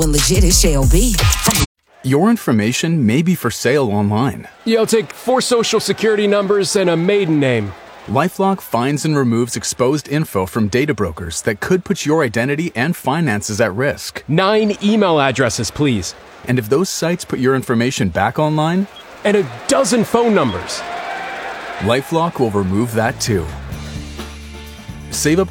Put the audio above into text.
When legit as shall be. Your information may be for sale online. Yeah, I'll take 4 social security numbers and a maiden name. LifeLock finds and removes exposed info from data brokers that could put your identity and finances at risk. 9 email addresses, please. And if those sites put your information back online, And a dozen phone numbers. LifeLock will remove that too. Save up